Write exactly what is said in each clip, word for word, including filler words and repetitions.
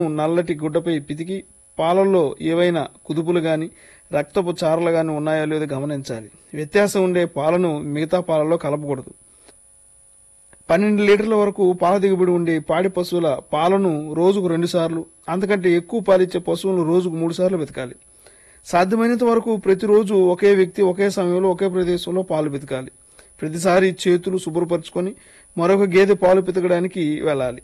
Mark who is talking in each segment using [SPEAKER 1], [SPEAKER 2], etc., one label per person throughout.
[SPEAKER 1] నల్లటి గుడ్డపై పితికి పాలల్లో ఏవైనా కుదుపులు గాని రక్తపు చారలు గాని ఉన్నాయో లేదో గమనించాలి. వ్యత్యాసం ఉండే పాలను మిగతా పాలలో కలపకూడదు. పన్నెండు లీటర్ల వరకు పాల దిగుబడి ఉండే పాడి పశువుల పాలను రోజుకు రెండు సార్లు, అంతకంటే ఎక్కువ పాలిచ్చే పశువులను రోజుకు మూడు సార్లు వెతకాలి. సాధ్యమైనంత వరకు ప్రతిరోజు ఒకే వ్యక్తి ఒకే సమయంలో ఒకే ప్రదేశంలో పాలు పితకాలి. ప్రతిసారి చేతులు శుభ్రపరచుకొని మరొక గేదె పాలు పితకడానికి వెళ్ళాలి.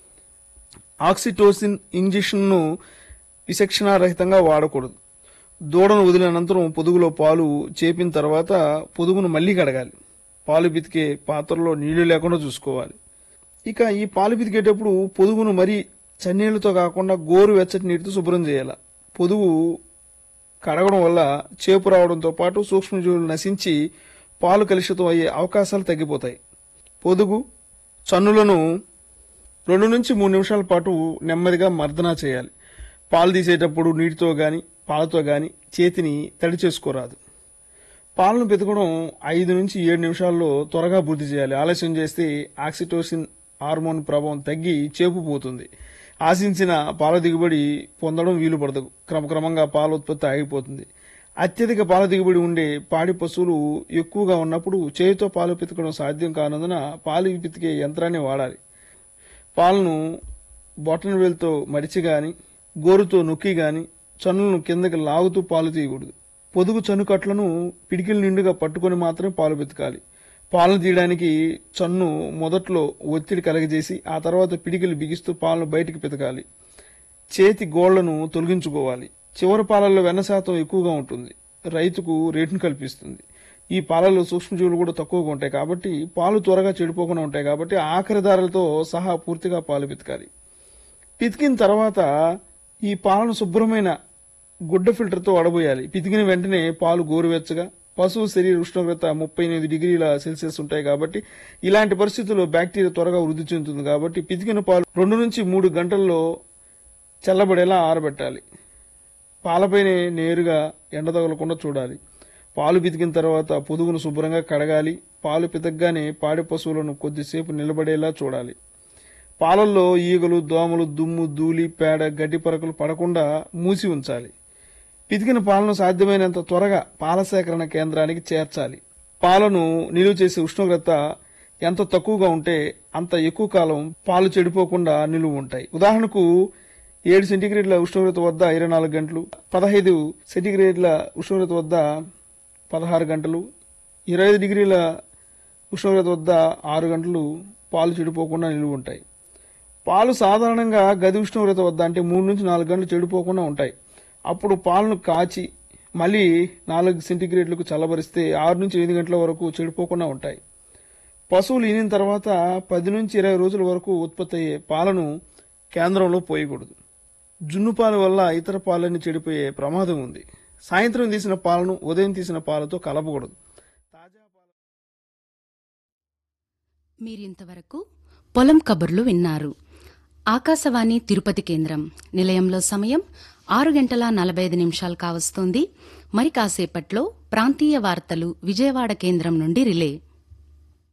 [SPEAKER 1] ఆక్సిటోసిన్ ఇంజెక్షన్ను విచక్షణారహితంగా వాడకూడదు. దూడను వదిలిన అనంతరం పొదుగులో పాలు చేపిన తర్వాత పొదుగును మళ్లీ కడగాలి. పాలు పితికే పాత్రలో నీళ్లు లేకుండా చూసుకోవాలి. ఇక ఈ పాలు పితికేటప్పుడు పొదుగును మరీ చన్నీళ్లతో కాకుండా గోరు వెచ్చటి నీటితో శుభ్రం చేయాలి. పొదుగు కడగడం వల్ల చేపు రావడంతో పాటు సూక్ష్మజీవులు నశించి పాలు కలుషితం అయ్యే అవకాశాలు తగ్గిపోతాయి. పొదుగు చన్నులను రెండు నుంచి మూడు నిమిషాల పాటు నెమ్మదిగా మర్దనా చేయాలి. పాలు తీసేటప్పుడు నీటితో గాని పాలతో గాని చేతిని తడి చేసుకోరాదు. పాలను పితకడం ఐదు నుంచి ఏడు నిమిషాల్లో త్వరగా పూర్తి చేయాలి. ఆలస్యం చేస్తే ఆక్సిటోసిన్ హార్మోన్ ప్రభావం తగ్గి చేపు పోతుంది. ఆశించిన పాల దిగుబడి పొందడం వీలు పడదు. క్రమక్రమంగా పాల ఉత్పత్తి ఆగిపోతుంది. అత్యధిక పాల దిగుబడి ఉండే పాడి పశువులు ఎక్కువగా ఉన్నప్పుడు చేతితో పాలు పితకడం సాధ్యం కానందున పాలు పితికే యంత్రాన్ని వాడాలి. పాలను బొటన వేలుతో మడిచి గాని గోరుతో నొక్కి గాని చన్నులను కిందకి లాగుతూ పాలు తీయకూడదు. పొదుగు చనుకట్లను పిడికిల నిండుగా పట్టుకొని మాత్రమే పాలు పితకాలి. పాలను తీయడానికి చన్ను మొదట్లో ఒత్తిడి కలగజేసి ఆ తర్వాత పిడికిలు బిగిస్తూ పాలను బయటికి పితకాలి. చేతి గోళ్లను తొలగించుకోవాలి. చివరి పాలల్లో వెన్న శాతం ఎక్కువగా ఉంటుంది. రైతుకు రేటును కల్పిస్తుంది. ఈ పాలలో సూక్ష్మజీవులు కూడా తక్కువగా ఉంటాయి కాబట్టి పాలు త్వరగా చెడిపోకుండా ఉంటాయి కాబట్టి ఆఖరి దారులతో సహా పూర్తిగా పాలు పితకాలి. పితికిన తర్వాత ఈ పాలను శుభ్రమైన గుడ్డ ఫిల్టర్తో వడబోయాలి. పితికిన వెంటనే పాలు గోరువెచ్చగా, పశువు శరీర ఉష్ణోగ్రత ముప్పై ఎనిమిది డిగ్రీల సెల్సియస్ ఉంటాయి కాబట్టి ఇలాంటి పరిస్థితుల్లో బ్యాక్టీరియా త్వరగా వృద్ధి చెందుతుంది కాబట్టి పితికిన పాలు రెండు నుంచి మూడు గంటల్లో చల్లబడేలా ఆరబెట్టాలి. పాలపైనే నేరుగా ఎండ తగలకుండా చూడాలి. పాలు పితికిన తర్వాత పొదుగును శుభ్రంగా కడగాలి. పాలు పితకగానే పాడి పశువులను కొద్దిసేపు నిలబడేలా చూడాలి. పాలల్లో ఈగలు, దోమలు, దుమ్ము, ధూళి, పేడ, గడ్డి పరకలు పడకుండా మూసి ఉంచాలి. పితికిన పాలను సాధ్యమైనంత త్వరగా పాల సేకరణ కేంద్రానికి చేర్చాలి. పాలను నిలువ చేసే ఉష్ణోగ్రత ఎంత తక్కువగా ఉంటే అంత ఎక్కువ కాలం పాలు చెడిపోకుండా నిలువ ఉంటాయి. ఉదాహరణకు ఏడు సెంటీగ్రేడ్ల ఉష్ణోగ్రత వద్ద ఇరవై నాలుగు గంటలు, పదహైదు సెంటీగ్రేడ్ల ఉష్ణోగ్రత వద్ద పదహారు గంటలు, ఇరవై ఐదు డిగ్రీల ఉష్ణోగ్రత వద్ద ఆరు గంటలు పాలు చెడిపోకుండా నిలువ ఉంటాయి. పాలు సాధారణంగా గది ఉష్ణోగ్రత వద్ద అంటే మూడు నుంచి నాలుగు గంటలు చెడిపోకుండా ఉంటాయి. అప్పుడు పాలను కాచి మళ్ళీ నాలుగు సెంటీగ్రేడ్లకు చల్లబరిస్తే ఆరు నుంచి ఎనిమిది గంటల వరకు చెడిపోకుండా ఉంటాయి. పశువులు ఈనిన తర్వాత పది నుంచి ఇరవై రోజుల వరకు ఉత్పత్తి అయ్యే పాలను కేంద్రంలో పోయకూడదు. జున్ను పాలు వల్ల ఇతర పాలన్నీ చెడిపోయే ప్రమాదం ఉంది. సాయంత్రం తీసిన పాలను ఉదయం తీసిన పాలతో కలపకూడదు.
[SPEAKER 2] మీరింతవరకు పొలం కబుర్లు విన్నారు. ఆకాశవాణి తిరుపతి కేంద్రం నిలయంలో సమయం ఆరు గంటల నలభై ఐదు నిమిషాలు కావస్తోంది. మరి కాసేపట్లో ప్రాంతీయ వార్తలు విజయవాడ కేంద్రం నుండి రిలే.